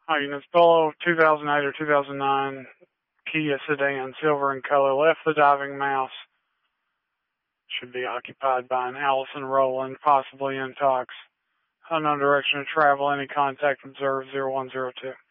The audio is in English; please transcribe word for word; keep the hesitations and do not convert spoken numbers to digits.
Hi, units. Polo two thousand eight or two thousand nine Kia sedan, silver in color, left the diving mouse. Should be occupied by an Allison Roland, possibly in tox. Unknown direction of travel. Any contact observed zero one zero two.